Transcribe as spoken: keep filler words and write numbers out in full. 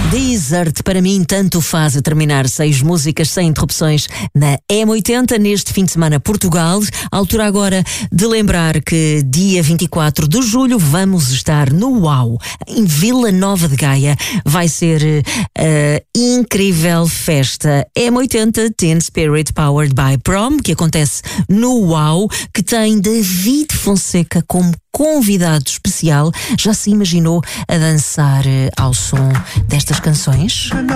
Desert, para mim, tanto faz a terminar seis músicas sem interrupções na M oitenta neste fim de semana Portugal. Altura agora de lembrar que dia vinte e quatro de julho vamos estar no UAU, em Vila Nova de Gaia. Vai ser a incrível festa M oitenta Teen Spirit Powered by Prom, que acontece no UAU, que tem David Fonseca como convidado especial. Já se imaginou a dançar ao som destas canções?